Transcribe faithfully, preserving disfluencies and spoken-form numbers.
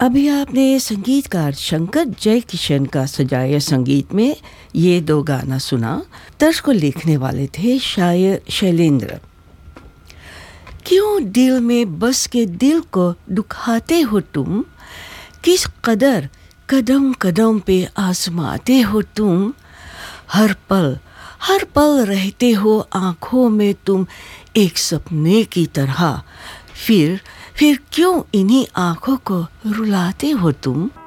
अभी आपने संगीतकार शंकर जयकिशन का सजाए संगीत में ये दो गाना सुना। तर्ज को लिखने वाले थे शायर शैलेंद्र। क्यों दिल में बस के दिल को दुखाते हो तुम, किस कदर कदम कदम पे आजमाते हो तुम, हर पल हर पल रहते हो आँखों में तुम एक सपने की तरह, फिर फिर क्यों इन्हीं आँखों को रुलाते हो तुम।